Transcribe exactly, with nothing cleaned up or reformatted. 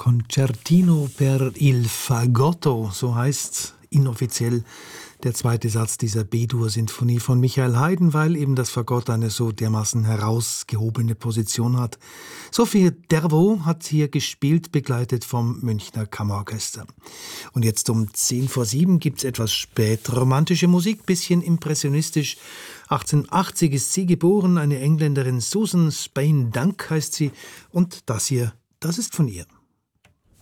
Concertino per il Fagotto, so heißt inoffiziell der zweite Satz dieser B-Dur-Sinfonie von Michael Haydn, weil eben das Fagott eine so dermaßen herausgehobene Position hat. Sophie Dervaux hat hier gespielt, begleitet vom Münchner Kammerorchester. Und jetzt um zehn vor sieben gibt es etwas spätromantische Musik, bisschen impressionistisch. achtzehnhundertachtzig ist sie geboren, eine Engländerin, Susan Spain Dunk heißt sie. Und das hier, das ist von ihr.